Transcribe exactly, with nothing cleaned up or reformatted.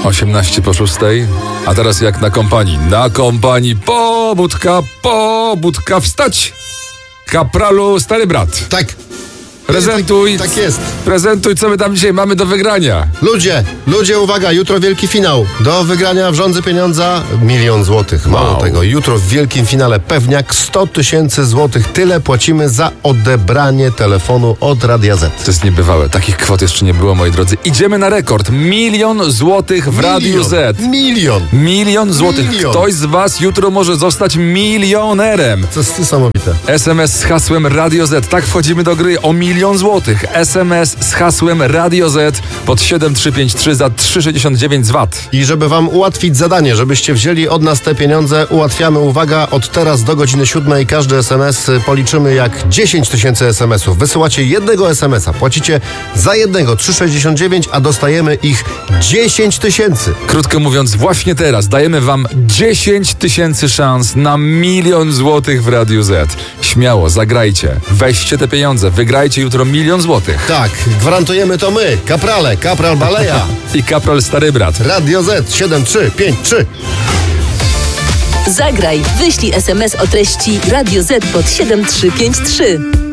osiemnaście po szóstej. A teraz jak na kompanii. Na kompanii pobudka, pobudka, wstać! Kapralu, stary brat. Tak. Prezentuj. Tak, tak jest. Prezentuj, co my tam dzisiaj mamy do wygrania. Ludzie, ludzie, uwaga, jutro wielki finał. Do wygrania w Żądzy Pieniądza milion złotych. Mało Wow. tego, jutro w wielkim finale pewniak sto tysięcy złotych. Tyle płacimy za odebranie telefonu od Radia Z. To jest niebywałe. Takich kwot jeszcze nie było, moi drodzy. Idziemy na rekord. Milion złotych w Radiu Z. Milion. Milion złotych. Milion. Ktoś z was jutro może zostać milionerem. To jest niesamowite. S M S z hasłem Radio Z. Tak wchodzimy do gry o milion złotych. S M S z hasłem Radio Z pod siedem trzy pięć trzy za trzy sześćdziesiąt dziewięć z V A T. I żeby wam ułatwić zadanie, żebyście wzięli od nas te pieniądze, ułatwiamy, uwaga, od teraz do godziny siódmej każdy S M S policzymy jak dziesięć tysięcy S M S ów. Wysyłacie jednego S M S a, płacicie za jednego trzy sześćdziesiąt dziewięć, a dostajemy ich dziesięć tysięcy. Krótko mówiąc, właśnie teraz dajemy wam dziesięć tysięcy szans na milion złotych w Radiu Z. Śmiało, zagrajcie. Weźcie te pieniądze, wygrajcie jutro milion złotych. Tak, gwarantujemy to my, Kaprale, Kapral Baleja. I kapral stary brat. Radio Z siedem trzy pięć trzy. Zagraj, wyślij S M S o treści Radio Z pod siedem trzy pięć trzy.